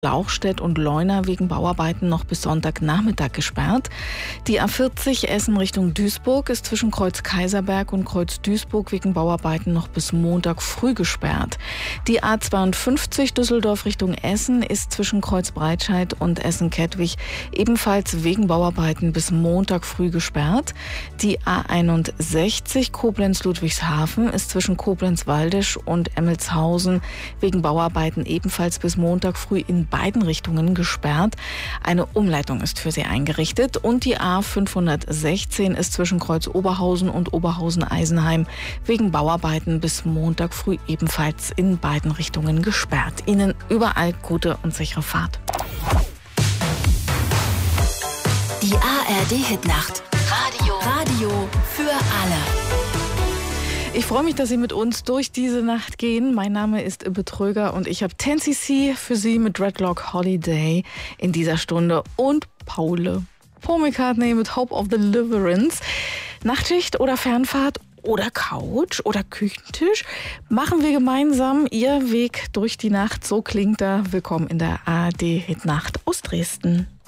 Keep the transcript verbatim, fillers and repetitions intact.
Lauchstädt und Leuna wegen Bauarbeiten noch bis Sonntagnachmittag gesperrt. Die A vierzig Essen Richtung Duisburg ist zwischen Kreuz Kaiserberg und Kreuz Duisburg wegen Bauarbeiten noch bis Montag früh gesperrt. Die A zweiundfünfzig Düsseldorf Richtung Essen ist zwischen Kreuz Breitscheid und Essen-Kettwig ebenfalls wegen Bauarbeiten bis Montag früh gesperrt. Die A einundsechzig Koblenz-Ludwigshafen ist zwischen Koblenz-Waldisch und Emmelshausen wegen Bauarbeiten ebenfalls bis Montag früh in beiden Richtungen gesperrt. Eine Umleitung ist für sie eingerichtet und die A fünfhundertsechzehn ist zwischen Kreuz Oberhausen und Oberhausen-Eisenheim wegen Bauarbeiten bis Montag früh ebenfalls in beiden Richtungen gesperrt. Ihnen überall gute und sichere Fahrt. Die A R D-Hitnacht. Radio. Radio für alle. Ich freue mich, dass Sie mit uns durch diese Nacht gehen. Mein Name ist Ibe Tröger und ich habe ten C C für Sie mit Dreadlock Holiday in dieser Stunde und Paul Paul McCartney mit Hope of Deliverance. Nachtschicht oder Fernfahrt oder Couch oder Küchentisch. Machen wir gemeinsam Ihr Weg durch die Nacht. So klingt er. Willkommen in der A R D-Hitnacht aus Dresden.